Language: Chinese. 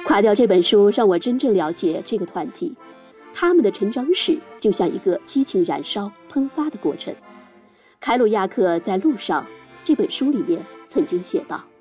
垮掉这本书让我真正了解这个团体，他们的成长史就像一个激情燃烧、喷发的过程。凯鲁亚克在路上这本书里面曾经写道。